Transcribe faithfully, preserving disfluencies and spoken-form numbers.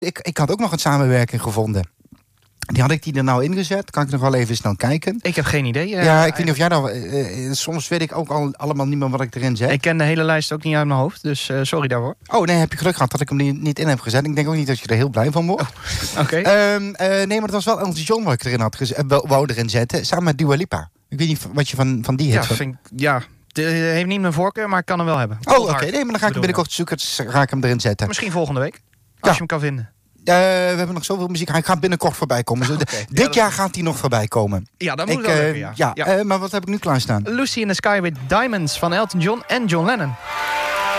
Ik, ik had ook nog een samenwerking gevonden. Die had ik die er nou ingezet. Kan ik nog wel even snel kijken? Ik heb geen idee. Uh, ja, ik weet niet of jij nou... Uh, uh, soms weet ik ook al allemaal niet meer wat ik erin zet. Ik ken de hele lijst ook niet uit mijn hoofd. Dus uh, sorry daarvoor. Oh, nee, heb je geluk gehad dat ik hem niet, niet in heb gezet. Ik denk ook niet dat je er heel blij van wordt. Oh, Oké. Okay. Um, uh, nee, maar het was wel Elton John wat ik erin had gezet. Uh, wou erin zetten. Samen met Dua Lipa. Ik weet niet wat je van, van die hit... Ja, vind, ja, het heeft niet mijn voorkeur, maar ik kan hem wel hebben. Oh, oké. Okay. Nee, maar dan ga ik hem binnenkort zoeken. Ga ik hem erin zetten. Misschien volgende week. Als ja. je hem kan vinden. Uh, we hebben nog zoveel muziek. Hij gaat binnenkort voorbij komen. Oh, okay. Dit ja, jaar is... gaat hij nog voorbij komen. Ja, dat moet ik, wel uh, even, ja. ja, ja. Uh, maar wat heb ik nu klaarstaan? Lucy in the Sky with Diamonds van Elton John en John Lennon.